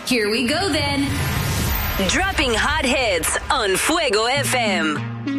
Here we go then. Dropping hot hits on Fuego FM.